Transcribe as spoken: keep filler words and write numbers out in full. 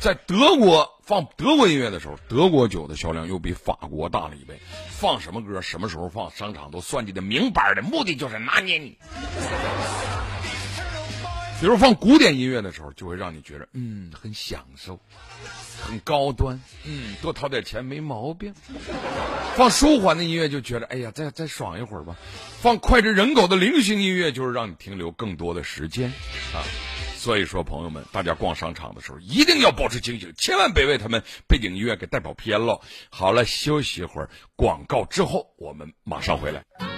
在德国放德国音乐的时候，德国酒的销量又比法国大了一倍。放什么歌，什么时候放，商场都算计的明白的，目的就是拿捏你。比如放古典音乐的时候，就会让你觉得嗯很享受，很高端，嗯多掏点钱没毛病。放舒缓的音乐就觉得哎呀再再爽一会儿吧。放脍炙人口的流行音乐就是让你停留更多的时间啊。所以说朋友们，大家逛商场的时候一定要保持清醒，千万别为他们背景音乐给带跑偏了。好了，休息一会儿，广告之后我们马上回来。